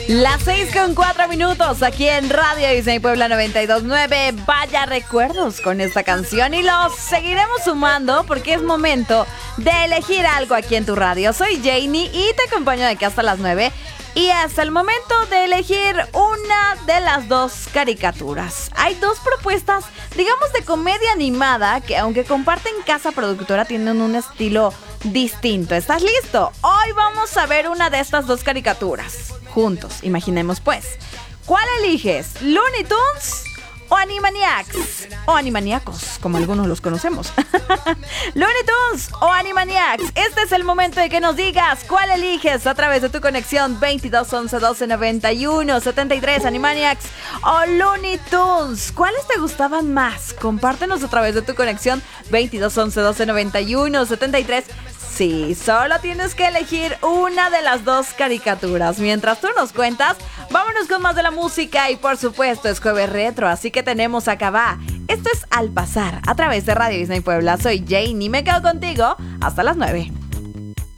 Las 6:04 aquí en Radio Disney Puebla 92.9. Vaya recuerdos con esta canción y los seguiremos sumando porque es momento de elegir algo aquí en tu radio. Soy Janie y te acompaño de aquí hasta las 9. Y hasta el momento de elegir una de las dos caricaturas. Hay dos propuestas, digamos, de comedia animada que, aunque comparten casa productora, tienen un estilo distinto. ¿Estás listo? Hoy vamos a ver una de estas dos caricaturas juntos. Imaginemos pues, ¿cuál eliges? ¿Looney Tunes o Animaniacs? O Animaniacos, como algunos los conocemos. ¿Looney Tunes o Animaniacs? Este es el momento de que nos digas cuál eliges a través de tu conexión 22 11 12 91 73. Animaniacs o Looney Tunes. ¿Cuáles te gustaban más? Compártenos a través de tu conexión 22 11 12 91 73. Sí, solo tienes que elegir una de las dos caricaturas. Mientras tú nos cuentas, vámonos con más de la música y por supuesto es jueves retro, así que tenemos acá va. Esto es Al Pasar a través de Radio Disney Puebla. Soy Jane y me quedo contigo hasta las 9.